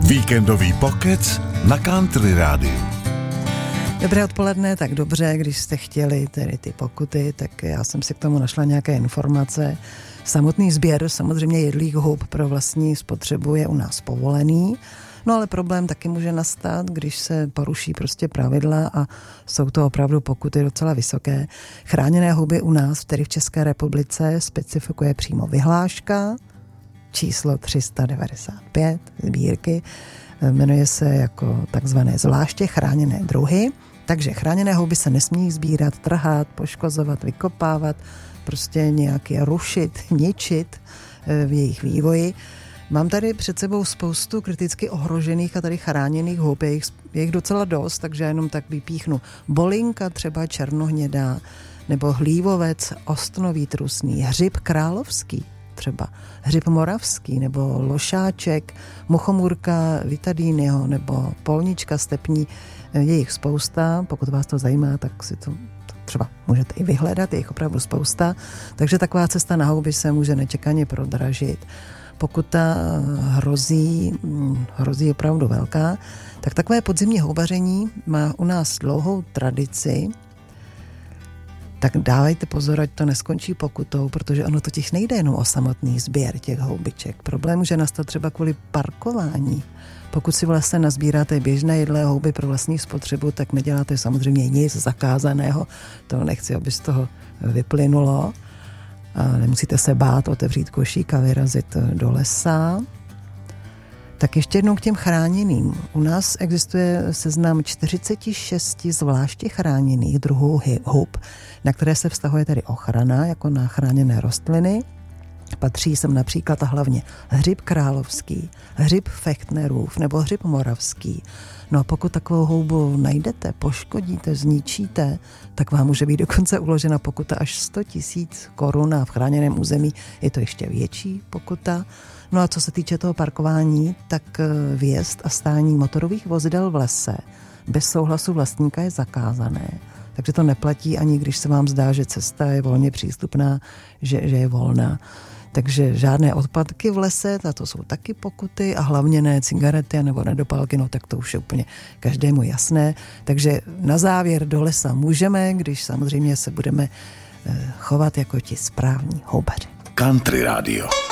Víkendový pokec na Country Rádiu. Dobré odpoledne, tak dobře, když jste chtěli tedy ty pokuty, tak já jsem si k tomu našla nějaké informace. Samotný sběr samozřejmě jedlých hub pro vlastní spotřebu je u nás povolený, no ale problém taky může nastat, když se poruší prostě pravidla a jsou to opravdu pokuty docela vysoké. Chráněné huby u nás, tedy v České republice, specifikuje přímo vyhláška číslo 395 sbírky, jmenuje se jako takzvané zvláště chráněné druhy, takže chráněné houby se nesmí sbírat, trhat, poškozovat, vykopávat, prostě nějak je rušit, ničit v jejich vývoji. Mám tady před sebou spoustu kriticky ohrožených a tady chráněných hub, je jich docela dost, takže já jenom tak vypíchnu. Bolinka třeba černohnědá, nebo hlívovec ostnový trusný, hřib královský, třeba hřib moravský, nebo lošáček, muchomůrka vitadínyho, nebo polnička stepní, je jich spousta, pokud vás to zajímá, tak si to třeba můžete i vyhledat, je jich opravdu spousta, takže taková cesta na houby se může nečekaně prodražit. Pokuta hrozí opravdu velká, tak takové podzimní houbaření má u nás dlouhou tradici, tak dávejte pozor, ať to neskončí pokutou, protože ono totiž nejde jenom o samotný sběr těch houbiček. Problém může nastat třeba kvůli parkování. Pokud si vlastně nazbíráte běžné jedlé houby pro vlastní spotřebu, tak neděláte samozřejmě nic zakázaného. To nechci, aby z toho vyplynulo. A nemusíte se bát otevřít košík a vyrazit do lesa. Tak ještě jednou k těm chráněným. U nás existuje seznam 46 zvláště chráněných druhů hub, na které se vztahuje tedy ochrana, jako na chráněné rostliny. Patří sem například a hlavně hřib královský, hřib Fechtnerův nebo hřib moravský. No a pokud takovou houbu najdete, poškodíte, zničíte, tak vám může být dokonce uložena pokuta až 100 000 korun a v chráněném území je to ještě větší pokuta. No a co se týče toho parkování, tak vjezd a stání motorových vozidel v lese bez souhlasu vlastníka je zakázané. Takže to neplatí ani když se vám zdá, že cesta je volně přístupná, že je volná. Takže žádné odpadky v lese, to jsou taky pokuty a hlavně ne cigarety nebo nedopalky, no tak to už je úplně každému jasné. Takže na závěr do lesa můžeme, když samozřejmě se budeme chovat jako ti správní houbaři. Country Radio.